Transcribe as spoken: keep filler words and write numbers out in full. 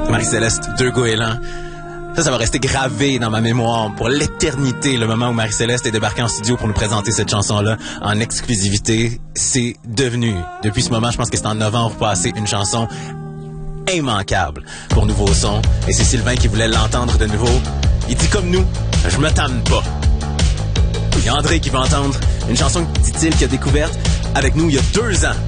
Marie-Céleste, deux goélands. Ça, ça va rester gravé dans ma mémoire pour l'éternité, le moment où Marie-Céleste est débarquée en studio pour nous présenter cette chanson-là en exclusivité. C'est devenu, depuis ce moment, je pense que c'est en novembre passé, une chanson immanquable pour Nouveau Son. Et c'est Sylvain qui voulait l'entendre de nouveau. Il dit comme nous, je me tanne pas. Il y a André qui va entendre une chanson, dit-il, qu'il a découverte avec nous il y a deux ans.